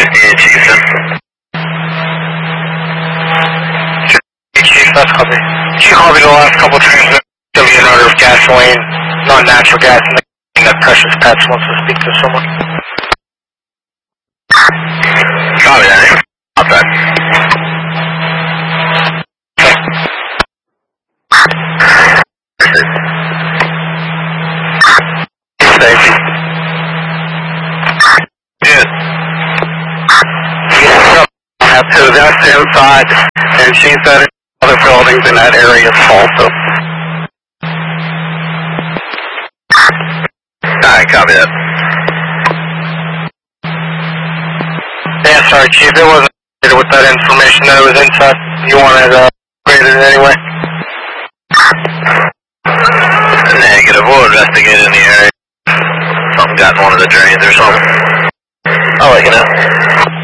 Chief. Chief, that's copy. Chief, copy the last couple trains. There'll be an order of gasoline, not natural gas, and that Precious Pets wants to speak to someone. Copy that. Not bad. Safety. Good. To that's inside, and she said other buildings in that area also. Alright, copy that. Yeah, sorry, Chief, it wasn't with that information that it was inside. You wanted to upgrade it anyway? Negative, we'll investigate in the area. Something got in one of the drains or something. I'll let you know.